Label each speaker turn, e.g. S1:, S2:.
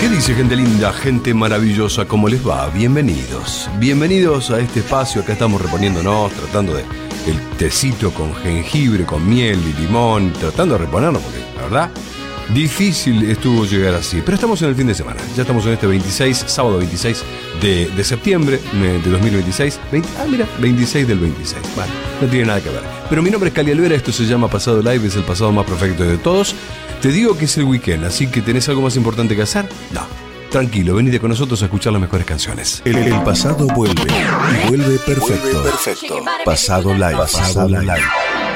S1: ¿Qué dice gente linda, gente maravillosa? ¿Cómo les va? Bienvenidos. Bienvenidos a este espacio. Acá estamos reponiéndonos, tratando de el tecito con jengibre, con miel y limón, tratando de reponernos porque, la verdad, difícil estuvo llegar así. Pero estamos en el fin de semana. Ya estamos en este 26, sábado 26 de septiembre de 2026. 26 del 26. Vale, no tiene nada que ver. Pero mi nombre es Cali Alvera, esto se llama Pasado Live, es el pasado más perfecto de todos. Te digo que es el weekend, así que ¿tenés algo más importante que hacer? No. Tranquilo, venite con nosotros a escuchar las mejores canciones.
S2: El pasado vuelve y vuelve perfecto. Pasado Live. Pasado Live.